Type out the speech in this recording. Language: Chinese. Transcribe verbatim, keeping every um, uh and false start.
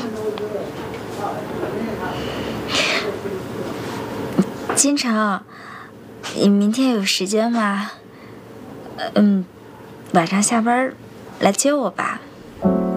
金城，你明天有时间吗？嗯，晚上下班来接我吧。